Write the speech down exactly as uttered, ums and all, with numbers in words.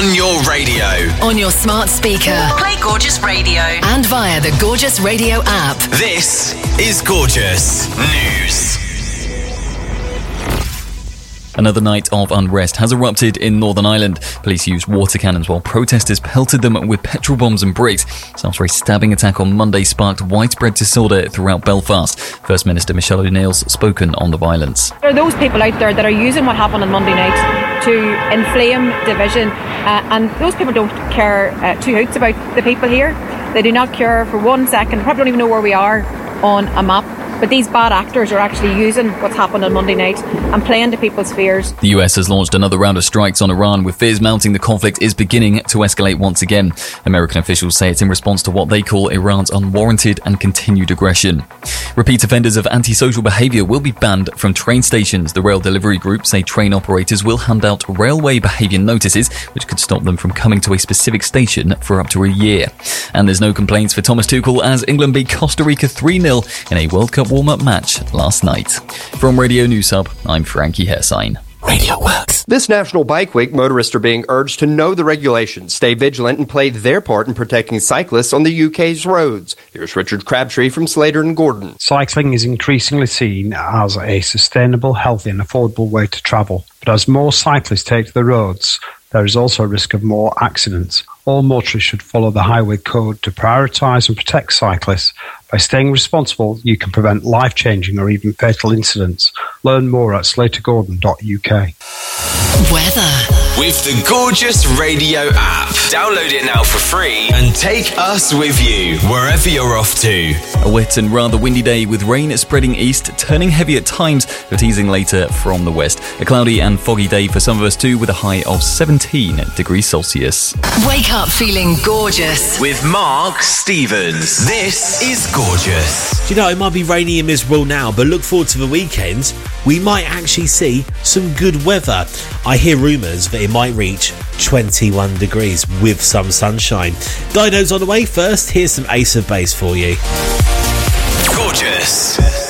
On your radio. On your smart speaker. Play Gorgeous Radio. And via the Gorgeous Radio app. This is Gorgeous News. Another night of unrest has erupted in Northern Ireland. Police used water cannons while protesters pelted them with petrol bombs and bricks. After a stabbing attack on Monday sparked widespread disorder throughout Belfast. First Minister Michelle O'Neill's spoken on the violence. There are those people out there that are using what happened on Monday night to inflame division, uh, and those people don't care uh, two hoots about the people here. They do not care for one second, probably don't even know where we are on a map. But these bad actors are actually using what's happened on Monday night and playing to people's fears. The U S has launched another round of strikes on Iran, with fears mounting the conflict is beginning to escalate once again. American officials say it's in response to what they call Iran's unwarranted and continued aggression. Repeat offenders of antisocial behaviour will be banned from train stations. The rail delivery group say train operators will hand out railway behaviour notices, which could stop them from coming to a specific station for up to a year. And there's no complaints for Thomas Tuchel as England beat Costa Rica three nil in a World Cup warm-up match last night. From Radio News Hub, I'm Frankie Hersign. Radio works. This National Bike Week, motorists are being urged to know the regulations, stay vigilant, and play their part in protecting cyclists on the U K's roads. Here's Richard Crabtree from Slater and Gordon. Cycling is increasingly seen as a sustainable, healthy and affordable way to travel. But as more cyclists take to the roads, there is also a risk of more accidents. All motorists should follow the highway code to prioritise and protect cyclists. By staying responsible, you can prevent life-changing or even fatal incidents. Learn more at slater gordon dot U K. Weather. With the Gorgeous Radio app. Download it now for free and take us with you wherever you're off to. A wet and rather windy day with rain spreading east, turning heavy at times, but easing later from the west. A cloudy and foggy day for some of us too, with a high of seventeen degrees Celsius. Wake up feeling gorgeous. With Mark Stevens. This is Gorgeous. Do you know, it might be rainy and miserable now, but look forward to the weekend. We might actually see some good weather. I hear rumours that it might reach twenty-one degrees with some sunshine. Dido's on the way. First, here's some Ace of Base for you. Gorgeous.